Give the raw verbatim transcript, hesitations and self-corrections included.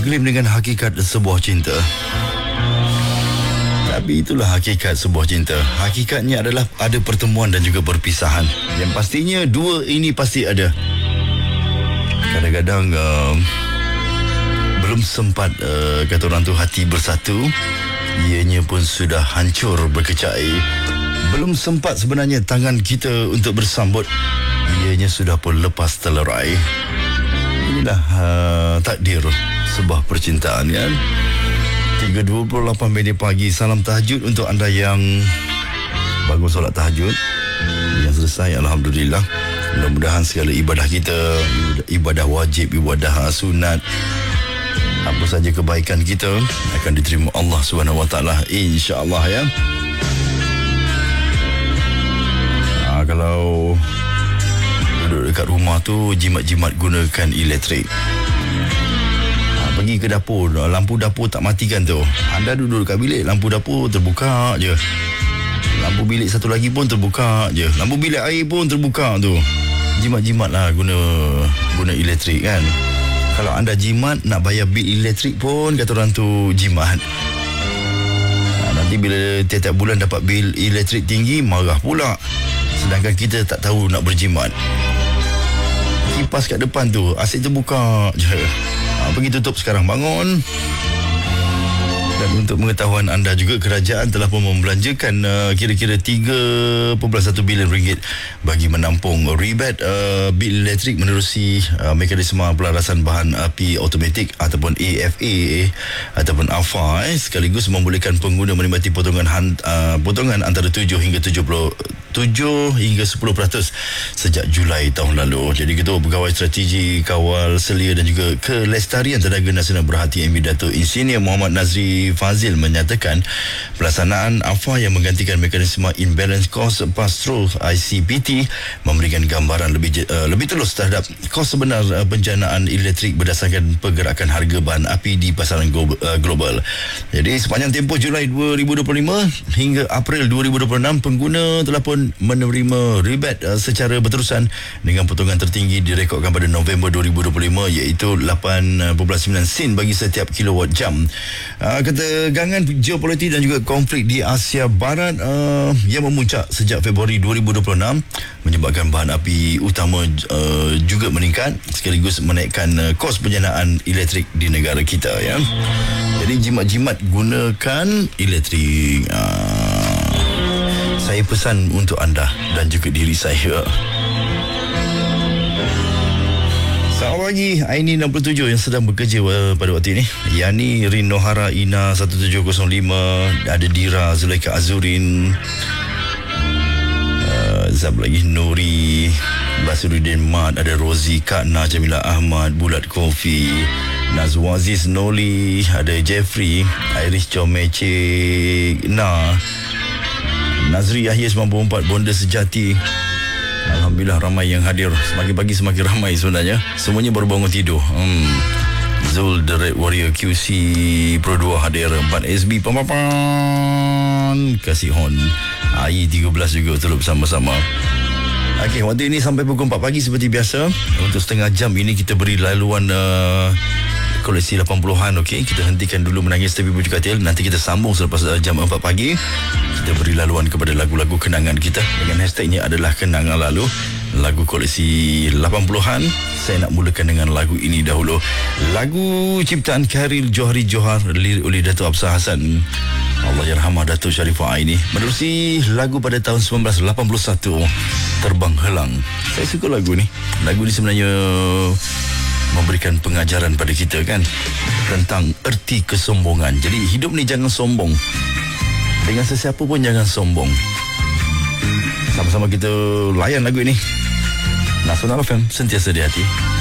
bergelim dengan hakikat sebuah cinta. Tapi itulah hakikat sebuah cinta. Hakikatnya adalah ada pertemuan dan juga perpisahan. Yang pastinya dua ini pasti ada. Kadang-kadang uh, belum sempat uh, kata orang tu hati bersatu, ianya pun sudah hancur berkecai. Belum sempat sebenarnya tangan kita untuk bersambut, ianya sudah pun lepas terlerai. Inilah uh, takdir sebuah percintaan, kan? tiga dua puluh lapan minit pagi. Salam tahajud untuk anda yang bangun solat tahajud, yang selesai, alhamdulillah. Mudah-mudahan segala ibadah kita, ibadah wajib, ibadah sunat, apa saja kebaikan kita akan diterima Allah Subhanahu Wa Taala, insya-Allah, ya. Ha, kalau duduk dekat rumah tu, jimat-jimat gunakan elektrik. Ha, pergi ke dapur, lampu dapur tak matikan tu, anda duduk dekat bilik, lampu dapur terbuka je. Lampu bilik satu lagi pun terbuka je. Lampu bilik air pun terbuka tu. Jimat-jimat lah guna guna elektrik, kan. Kalau anda jimat nak bayar bil elektrik pun kata orang tu jimat. Ha, nanti bila tiap-tiap bulan dapat bil elektrik tinggi, marah pula. Sedangkan kita tak tahu nak berjimat. Kipas kat depan tu asyik terbuka je. Ha, pergi tutup sekarang, bangun. Dan untuk pengetahuan anda juga, kerajaan telah pun membelanjakan uh, kira-kira tiga perpuluhan satu bilion ringgit bagi menampung rebate uh, bil elektrik menerusi uh, mekanisme pelarasan bahan api automatik ataupun A F A ataupun A F A, eh, sekaligus membolehkan pengguna menikmati potongan han, uh, potongan antara tujuh hingga tujuh puluh tujuh hingga sepuluh peratus sejak Julai tahun lalu. Jadi Ketua Pegawai Strategi Kawal Selia dan juga Kelestarian Tenaga Nasional Berhati M P Dato' Insinyur Muhammad Nazri Fazil menyatakan pelaksanaan A F A yang menggantikan mekanisme Imbalance Cost Pass-Through I C P T memberikan gambaran lebih uh, lebih telus terhadap kos sebenar uh, penjanaan elektrik berdasarkan pergerakan harga bahan api di pasaran go- uh, global. Jadi sepanjang tempoh Julai dua ribu dua puluh lima hingga April dua ribu dua puluh enam, pengguna telah pun menerima rebate uh, secara berterusan dengan potongan tertinggi direkodkan pada November dua ribu dua puluh lima, iaitu lapan perpuluhan sembilan sen bagi setiap kilowatt jam. Uh, ketegangan geopolitik dan juga konflik di Asia Barat uh, yang memuncak sejak Februari dua ribu dua puluh enam menyebabkan bahan api utama uh, juga meningkat, sekaligus menaikkan uh, kos penjanaan elektrik di negara kita, ya. Jadi jimat-jimat gunakan elektrik. Uh, saya pesan untuk anda dan juga diri saya. Selamat pagi, Aini enam puluh tujuh yang sedang bekerja uh, pada waktu ini. Yani Rinohara Ina satu tujuh kosong lima, ada Dira Zulaika Azurin, uh, Zab lagi Nuri, Basiruddin Mat, ada Rozi Katna, Jamila Ahmad, Bulat Kofi, Nazwaziz Noli, ada Jeffrey, Iris Comece Na, Nazri Yahya sembilan puluh empat, Bonda Sejati. Alhamdulillah ramai yang hadir. Semakin pagi semakin ramai sebenarnya. Semuanya baru bangun tidur. Hmm. Zul The Red Warrior Q C Pro dua hadir. empat S B Pampapan, kasih hon. A I tiga belas juga turut bersama-sama. Okey, waktu ini sampai pukul empat pagi seperti biasa. Untuk setengah jam ini kita beri laluan uh, koleksi lapan puluhan. Okey, kita hentikan dulu menangis tepi bujuk katil. Nanti kita sambung selepas uh, jam empat pagi. Kita beri laluan kepada lagu-lagu kenangan kita dengan hashtagnya adalah kenangan lalu, lagu koleksi lapan puluhan. Saya nak mulakan dengan lagu ini dahulu. Lagu ciptaan Khairil Johari Johar, lirik oleh Dato' Absar Hassan, Allahyarhamah Dato' Sharifah Aini, menerusi lagu pada tahun sembilan belas lapan puluh satu, Terbang Helang. Saya suka lagu ni. Lagu ni sebenarnya memberikan pengajaran pada kita, kan, tentang erti kesombongan. Jadi hidup ni jangan sombong. Dengan sesiapa pun jangan sombong. Sama-sama kita layan lagu ini. Nasional F M, sentiasa di hati.